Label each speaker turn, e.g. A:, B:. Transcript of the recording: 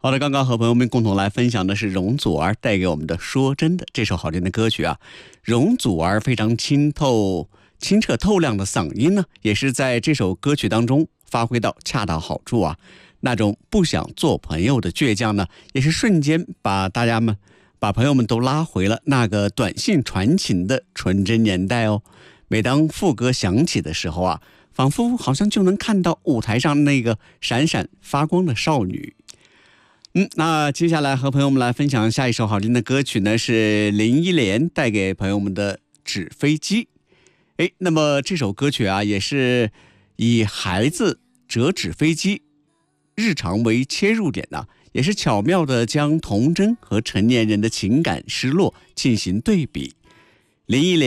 A: 好的，刚刚和朋友们共同来分享的是容祖儿带给我们的《说真的》这首好听的歌曲啊。容祖儿非常清澈透亮的嗓音呢，也是在这首歌曲当中发挥到恰到好处啊。那种不想做朋友的倔强呢，也是瞬间把朋友们都拉回了那个短信传情的纯真年代哦。每当副歌响起的时候啊，仿佛好像就能看到舞台上那个闪闪发光的少女。那接下来和朋友们来分享下一首好听的歌曲呢，是林忆莲带给朋友们的《纸飞机》。那么这首歌曲啊，也是以孩子折纸飞机日常为切入点呢，也是巧妙地将童真和成年人的情感失落进行对比。林忆莲